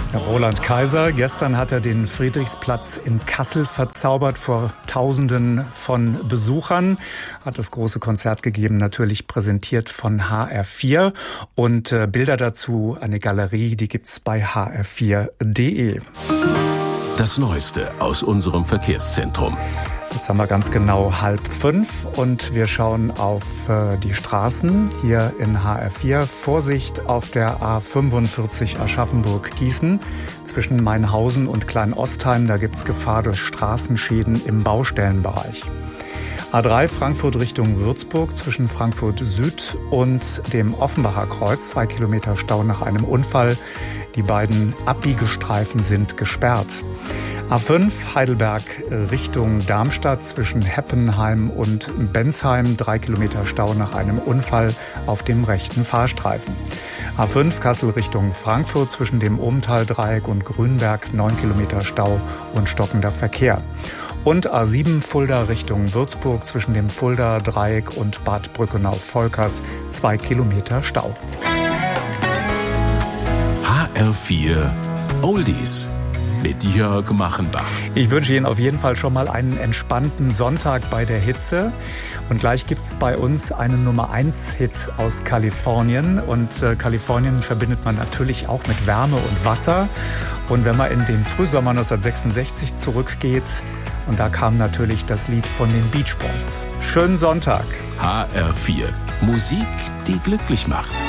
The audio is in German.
Roland Kaiser, gestern hat er den Friedrichsplatz in Kassel verzaubert vor Tausenden von Besuchern, hat das große Konzert gegeben, natürlich präsentiert von HR4 und Bilder dazu, eine Galerie, die gibt's bei hr4.de. Das Neueste aus unserem Verkehrszentrum. Jetzt haben wir ganz genau 4:30 und wir schauen auf die Straßen hier in HR4. Vorsicht auf der A45 Aschaffenburg-Gießen zwischen Mainhausen und Kleinostheim. Da gibt's Gefahr durch Straßenschäden im Baustellenbereich. A3 Frankfurt Richtung Würzburg zwischen Frankfurt Süd und dem Offenbacher Kreuz. 2 Kilometer Stau nach einem Unfall. Die beiden Abbiegestreifen sind gesperrt. A5 Heidelberg Richtung Darmstadt zwischen Heppenheim und Bensheim. 3 Kilometer Stau nach einem Unfall auf dem rechten Fahrstreifen. A5 Kassel Richtung Frankfurt zwischen dem Ohmtal-Dreieck und Grünberg. 9 Kilometer Stau und stockender Verkehr. Und A7 Fulda Richtung Würzburg zwischen dem Fulda-Dreieck und Bad Brückenau-Volkers. 2 Kilometer Stau. HR4 Oldies mit Jörg Machenbach. Ich wünsche Ihnen auf jeden Fall schon mal einen entspannten Sonntag bei der Hitze. Und gleich gibt's bei uns einen Nummer-1-Hit aus Kalifornien. Und Kalifornien verbindet man natürlich auch mit Wärme und Wasser. Und wenn man in den Frühsommer 1966 zurückgeht, und da kam natürlich das Lied von den Beach Boys. Schönen Sonntag. HR4 Musik, die glücklich macht.